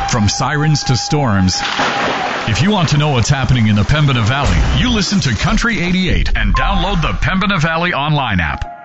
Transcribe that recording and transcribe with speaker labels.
Speaker 1: From sirens to storms, if you want to know what's happening in the Pembina Valley, you listen to Country 88 and download the Pembina Valley online app.